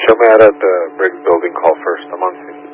show me out at the brick building call first. I'm on scene.